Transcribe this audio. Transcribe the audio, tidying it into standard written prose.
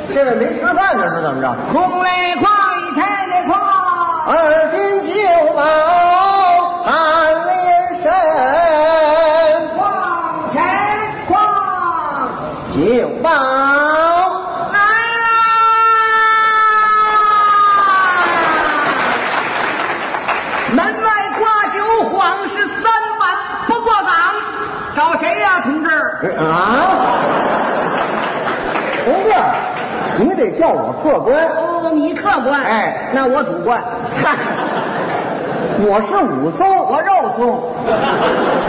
这位没吃饭呢是怎么着？ 空来狂，一拆的狂。 二斤酒包寒连身， 狂拆狂， 酒包来啦！门外挂酒，晃是3碗不过岗。找谁呀，同志？ 同志，你得叫我客官。 哦，你客官。 哎， 那我主官。 我是武松， 我肉松。